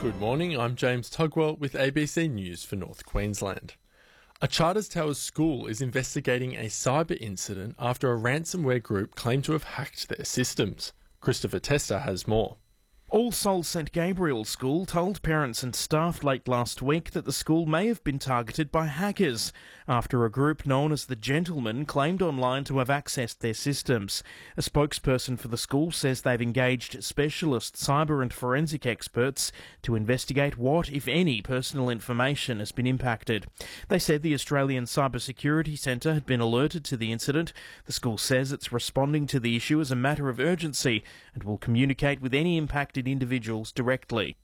Good morning, I'm James Tugwell with ABC News for North Queensland. A Charters Towers school is investigating a cyber incident after a ransomware group claimed to have hacked their systems. Christopher Tester has more. All Souls St Gabriel School told parents and staff late last week that the school may have been targeted by hackers after a group known as the Gentlemen claimed online to have accessed their systems. A spokesperson for the school says they've engaged specialist cyber and forensic experts to investigate what, if any, personal information has been impacted. They said the Australian Cybersecurity Centre had been alerted to the incident. The school says it's responding to the issue as a matter of urgency and will communicate with any impacted individuals directly.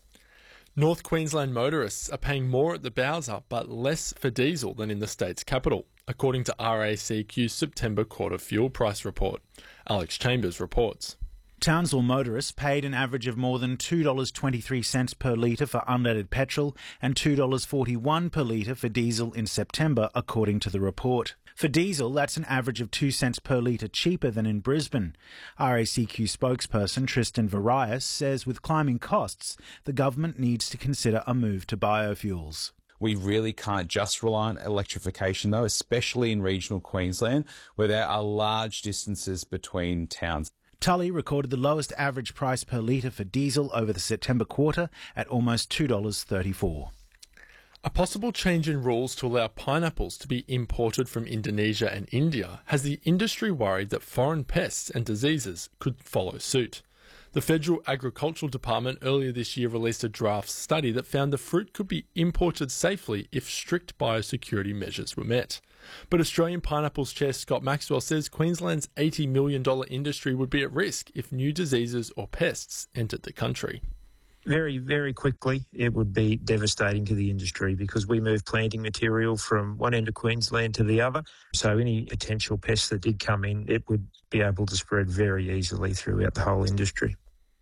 North Queensland motorists are paying more at the Bowser but less for diesel than in the state's capital, according to RACQ's September quarter fuel price report. Alex Chambers reports. Townsville motorists paid an average of more than $2.23 per litre for unleaded petrol and $2.41 per litre for diesel in September, according to the report. For diesel, that's an average of 2 cents per litre cheaper than in Brisbane. RACQ spokesperson Tristan Varias says with climbing costs, the government needs to consider a move to biofuels. We really can't just rely on electrification, though, especially in regional Queensland, where there are large distances between towns. Tully recorded the lowest average price per litre for diesel over the September quarter at almost $2.34. A possible change in rules to allow pineapples to be imported from Indonesia and India has the industry worried that foreign pests and diseases could follow suit. The Federal Agricultural Department earlier this year released a draft study that found the fruit could be imported safely if strict biosecurity measures were met. But Australian Pineapples Chair Scott Maxwell says Queensland's $80 million industry would be at risk if new diseases or pests entered the country. Very, very quickly, it would be devastating to the industry because we move planting material from one end of Queensland to the other. So any potential pests that did come in, it would be able to spread very easily throughout the whole industry.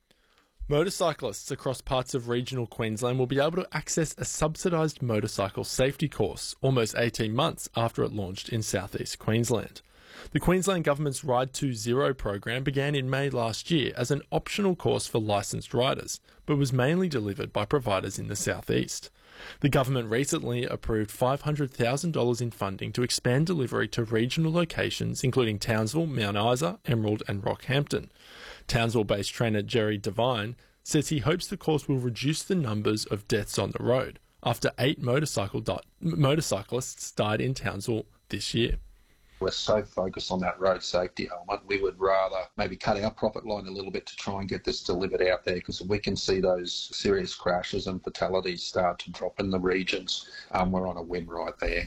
Motorcyclists across parts of regional Queensland will be able to access a subsidised motorcycle safety course almost 18 months after it launched in southeast Queensland. The Queensland Government's Ride to Zero program began in May last year as an optional course for licensed riders, but was mainly delivered by providers in the southeast. The government recently approved $500,000 in funding to expand delivery to regional locations including Townsville, Mount Isa, Emerald and Rockhampton. Townsville-based trainer Jerry Devine says he hopes the course will reduce the numbers of deaths on the road after 8 motorcyclists died in Townsville this year. We're so focused on that road safety element, we would rather maybe cut our profit line a little bit to try and get this delivered out there, because if we can see those serious crashes and fatalities start to drop in the regions, we're on a win right there.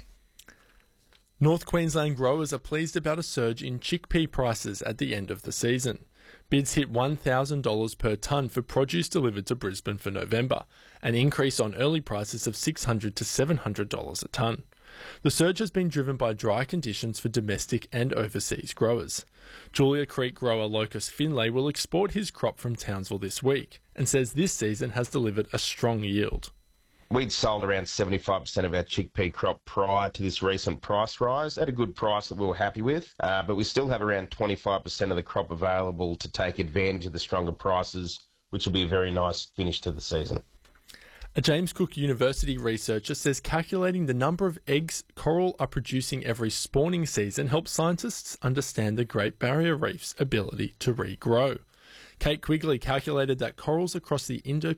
North Queensland growers are pleased about a surge in chickpea prices at the end of the season. Bids hit $1,000 per tonne for produce delivered to Brisbane for November, an increase on early prices of $600 to $700 a tonne. The surge has been driven by dry conditions for domestic and overseas growers. Julia Creek grower Locust Finlay will export his crop from Townsville this week and says this season has delivered a strong yield. We'd sold around 75% of our chickpea crop prior to this recent price rise at a good price that we were happy with, but we still have around 25% of the crop available to take advantage of the stronger prices, which will be a very nice finish to the season. A James Cook University researcher says calculating the number of eggs coral are producing every spawning season helps scientists understand the Great Barrier Reef's ability to regrow. Kate Quigley calculated that corals across the